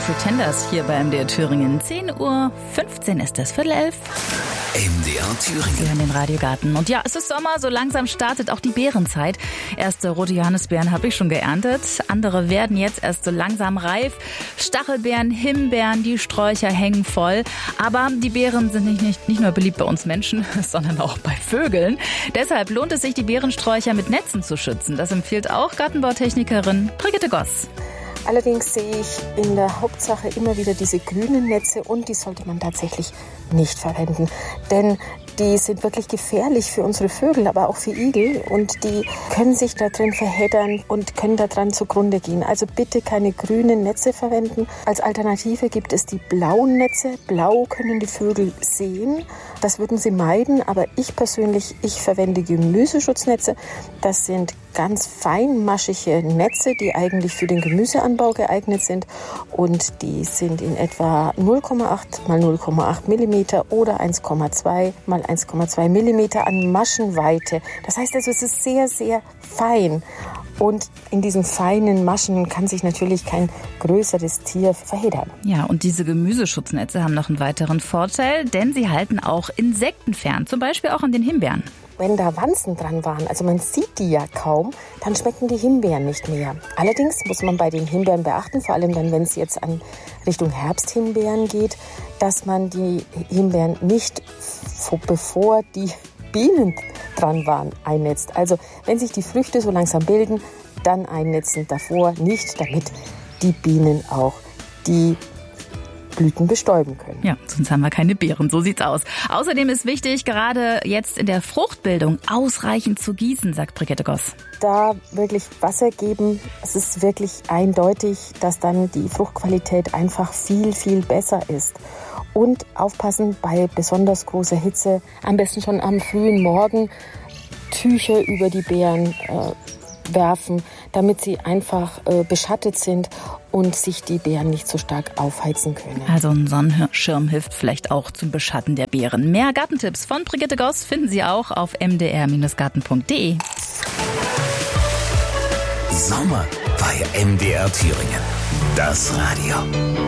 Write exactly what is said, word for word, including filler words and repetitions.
Pretenders hier bei M D R Thüringen. zehn Uhr fünfzehn ist es, Viertel elf. M D R Thüringen. Sie hören den Radiogarten. Und ja, es ist Sommer, so langsam startet auch die Beerenzeit. Erste rote Johannisbeeren habe ich schon geerntet. Andere werden jetzt erst so langsam reif. Stachelbeeren, Himbeeren, die Sträucher hängen voll. Aber die Beeren sind nicht, nicht, nicht nur beliebt bei uns Menschen, sondern auch bei Vögeln. Deshalb lohnt es sich, die Beerensträucher mit Netzen zu schützen. Das empfiehlt auch Gartenbautechnikerin Brigitte Goss. Allerdings sehe ich in der Hauptsache immer wieder diese grünen Netze und die sollte man tatsächlich nicht verwenden. Denn die sind wirklich gefährlich für unsere Vögel, aber auch für Igel und die können sich da drin verheddern und können da dran zugrunde gehen. Also bitte keine grünen Netze verwenden. Als Alternative gibt es die blauen Netze. Blau können die Vögel sehen. Das würden sie meiden, aber ich persönlich, ich verwende Gemüseschutznetze. Das sind ganz feinmaschige Netze, die eigentlich für den Gemüseanbau geeignet sind und die sind in etwa null Komma acht mal null Komma acht Millimeter oder eins Komma zwei mal eins Komma zwei Millimeter an Maschenweite. Das heißt also, es ist sehr, sehr fein. Und in diesen feinen Maschen kann sich natürlich kein größeres Tier verheddern. Ja, und diese Gemüseschutznetze haben noch einen weiteren Vorteil, denn sie halten auch Insekten fern, zum Beispiel auch an den Himbeeren. Wenn da Wanzen dran waren, also man sieht die ja kaum, dann schmecken die Himbeeren nicht mehr. Allerdings muss man bei den Himbeeren beachten, vor allem dann, wenn es jetzt an Richtung Herbsthimbeeren geht, dass man die Himbeeren nicht, bevor die Bienen dran waren, einnetzt. Also wenn sich die Früchte so langsam bilden, dann einnetzen, davor nicht, damit die Bienen auch die Blüten bestäuben können. Ja, sonst haben wir keine Beeren, so sieht's aus. Außerdem ist wichtig, gerade jetzt in der Fruchtbildung ausreichend zu gießen, sagt Brigitte Goss. Da wirklich Wasser geben, es ist wirklich eindeutig, dass dann die Fruchtqualität einfach viel, viel besser ist. Und aufpassen bei besonders großer Hitze, am besten schon am frühen Morgen Tücher über die Beeren äh, werfen, damit sie einfach äh, beschattet sind und sich die Beeren nicht so stark aufheizen können. Also ein Sonnenschirm hilft vielleicht auch zum Beschatten der Beeren. Mehr Gartentipps von Brigitte Goss finden Sie auch auf m d r garten punkt d e. Sommer bei M D R Thüringen. Das Radio.